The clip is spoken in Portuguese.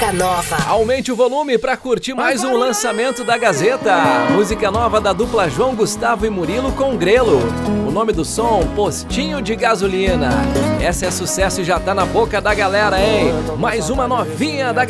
música nova. Aumente o volume para curtir mais um lançamento da Gazeta. Música nova da dupla João Gustavo e Murilo com Grelo. O nome do som, Postinho de Gasolina. Essa é sucesso e já tá na boca da galera, hein? Mais uma novinha da